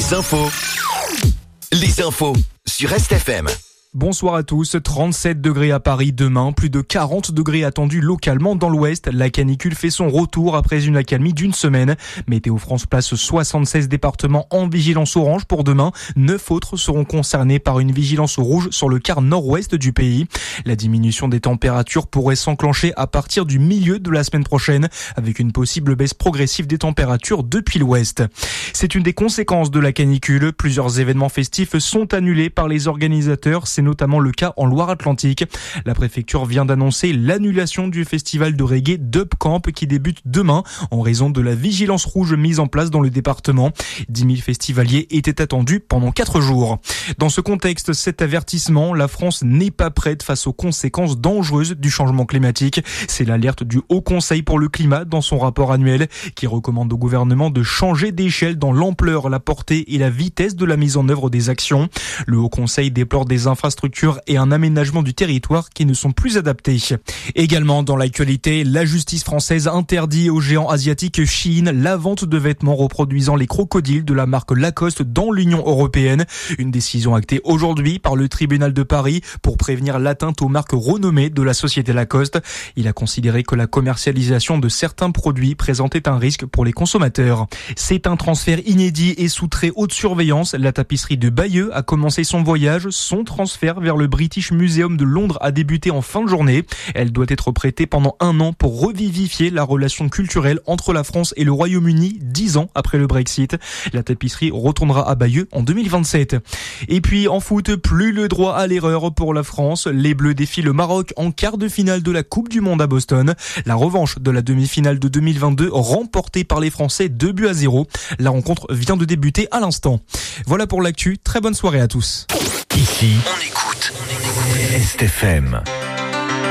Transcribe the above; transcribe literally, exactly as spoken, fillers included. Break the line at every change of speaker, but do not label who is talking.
les infos. Les infos sur Est F M.
Bonsoir à tous, trente-sept degrés à Paris demain, plus de quarante degrés attendus localement dans l'ouest. La canicule fait son retour après une accalmie d'une semaine. Météo France place soixante-seize départements en vigilance orange pour demain. neuf autres seront concernés par une vigilance rouge sur le quart nord-ouest du pays. La diminution des températures pourrait s'enclencher à partir du milieu de la semaine prochaine, avec une possible baisse progressive des températures depuis l'ouest. C'est une des conséquences de la canicule. Plusieurs événements festifs sont annulés par les organisateurs. C'est notamment le cas en Loire-Atlantique. La préfecture vient d'annoncer l'annulation du festival de reggae Dub Camp qui débute demain en raison de la vigilance rouge mise en place dans le département. dix mille festivaliers étaient attendus pendant quatre jours. Dans ce contexte, cet avertissement, la France n'est pas prête face aux conséquences dangereuses du changement climatique. C'est l'alerte du Haut Conseil pour le climat dans son rapport annuel qui recommande au gouvernement de changer d'échelle dans l'ampleur, la portée et la vitesse de la mise en œuvre des actions. Le Haut Conseil déplore des infrastructures et un aménagement du territoire qui ne sont plus adaptés. Également dans l'actualité, la justice française interdit au géant asiatique Shein la vente de vêtements reproduisant les crocodiles de la marque Lacoste dans l'Union européenne. Une décision actée aujourd'hui par le tribunal de Paris pour prévenir l'atteinte aux marques renommées de la société Lacoste. Il a considéré que la commercialisation de certains produits présentait un risque pour les consommateurs. C'est un transfert inédit et sous très haute surveillance. La tapisserie de Bayeux a commencé son voyage. Son transfert vers le British Museum de Londres a débuté en fin de journée. Elle doit être prêtée pendant un an pour revivifier la relation culturelle entre la France et le Royaume-Uni, dix ans après le Brexit. La tapisserie retournera à Bayeux en deux mille vingt-sept. Et puis en foot, plus le droit à l'erreur pour la France. Les Bleus défient le Maroc en quart de finale de la Coupe du Monde à Boston. La revanche de la demi-finale de deux mille vingt-deux remportée par les Français deux buts à zéro. La rencontre vient de débuter à l'instant. Voilà pour l'actu. Très bonne soirée à tous.
Ici, on écoute Est F M.